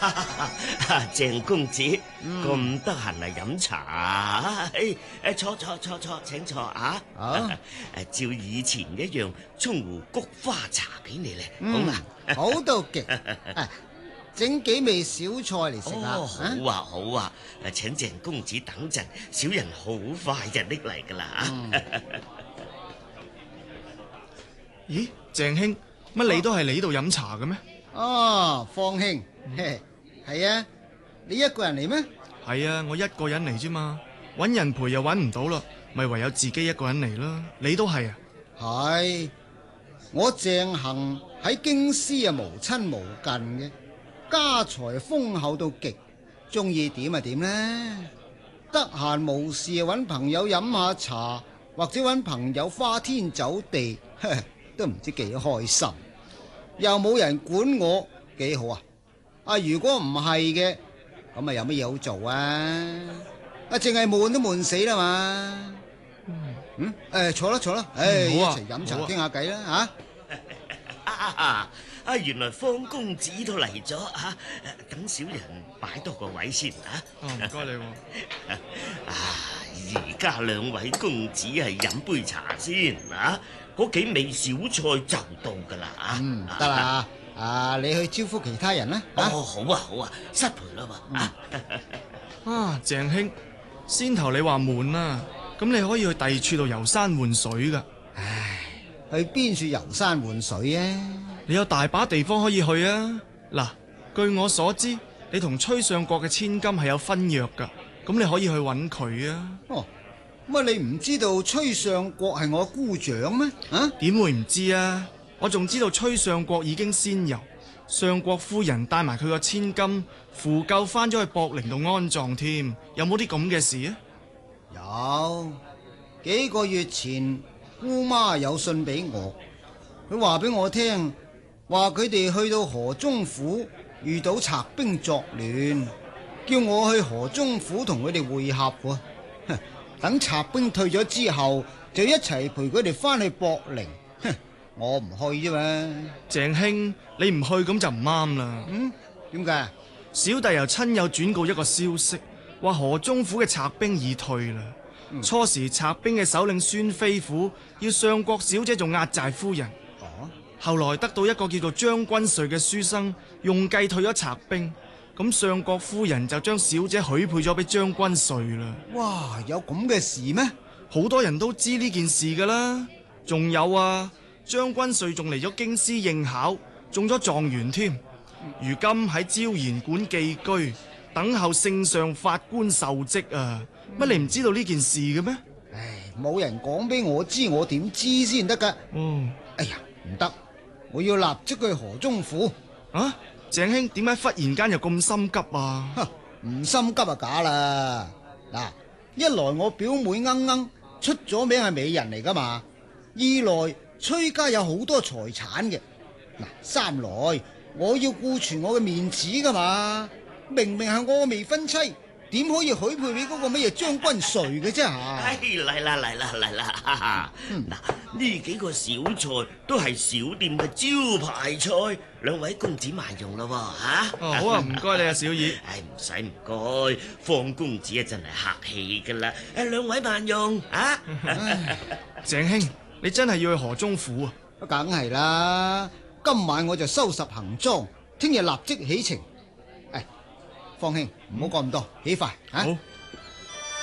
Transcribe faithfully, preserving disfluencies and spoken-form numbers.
鄭公子咁得閒嚟飲茶啊？誒誒，坐坐坐坐，請坐啊！ 好， 誒，照以前一樣沖壺菊花茶俾你咧，好嘛？ 好到極，整幾味小菜嚟食下。 哦，好啊好啊，誒，請鄭公子等陣，小人好快就拎嚟噶啦啊！ 咦，鄭兄，乜你都係嚟呢度飲茶嘅咩？ 哦，方兄，係啊，你一個人嚟咩？ 係啊，我一個人嚟啫嘛，搵人陪又搵唔到啦，咪唯有自己一個人嚟啦。你都係啊？ 係，我鄭恒喺京師啊，無親無近嘅，家財豐厚到極，中意點就點呢？得閒無事啊，搵朋友飲下茶，或者搵朋友花天酒地，都唔知幾開心。又冇人管我，幾好啊！啊，如果唔係嘅，咁啊有乜嘢好做啊？啊，淨係悶都悶死啦嘛！嗯，誒，坐啦坐啦，誒，一齊飲茶傾下偈啦吓！ 啊啊，原來方公子都嚟咗啊！等小人擺多個位先啊！ 哦，唔該你。 啊，而家兩位公子係飲杯茶先啊！嗰幾味小菜就到噶啦啊！ 嗯，得啦，啊，你去招呼其他人啦。 哦，好啊好啊，失陪啦嘛啊！ 啊，鄭兄，先頭你話悶啊，咁你可以去第二處度遊山玩水噶。 唉，去邊處遊山玩水啊？ 你有大把地方可以去啊！嗱，據我所知，你同崔相國嘅千金係有婚約噶，咁你可以去揾佢啊。 哦。乜你唔知道崔相國係我姑丈咩？啊， 點會唔知啊？我仲知道崔相國已經仙遊，相國夫人帶埋佢個千金扶柩翻咗去博陵度安葬添，有冇啲咁嘅事啊？ 有，幾個月前姑媽有信俾我，佢話俾我聽，話佢哋去到河中府遇到賊兵作亂，叫我去河中府同佢哋會合喎。等賊兵退咗之後，就一齊陪佢哋翻去博陵。哼，我唔去啫嘛。 鄭兄，你唔去咁就唔啱啦。 嗯，點解？ 小弟由親友轉告一個消息，話河中府嘅賊兵已退啦。嗯、初時賊兵嘅首領孫飛虎要相國小姐做壓寨夫人， 哦， 後來得到一個叫做張君瑞嘅書生用計退咗賊兵。咁相國夫人就將小姐許配咗俾將軍瑞啦。 哇，有咁嘅事咩？ 好多人都知呢件事噶啦。仲有啊，將軍瑞仲嚟咗京師應考，中咗狀元添。如今喺招賢館寄居，等候聖上法官授職啊。乜、嗯、你唔知道呢件事嘅咩？ 唉，冇人講俾我知，我點知先得噶？ 哦， 哎呀，唔得，我要立即去河中府啊！鄭兄，點解忽然間又咁心急啊？ 唔心急啊假啦！嗱，一來我表妹鶯鶯出咗名係美人嚟噶嘛，二來崔家有好多財產嘅，嗱，三來我要顧全我嘅面子噶嘛，明明係我嘅未婚妻，點可以許配俾嗰個乜嘢將軍瑞嘅啫吓？ 哎，嚟啦嚟啦嚟啦！哈哈，嗱，呢幾個小菜都係小店嘅招牌菜，兩位公子慢用咯吓。 哦，好啊，唔該你啊，小二。 唉，唔使唔該，方公子啊真係客氣噶啦。誒，兩位慢用啊。 鄭兄，你真係要去河中府啊？ 梗係啦，今晚我就收拾行裝，聽日立即起程。誒，方兄唔好講咁多，起快啊！ 好。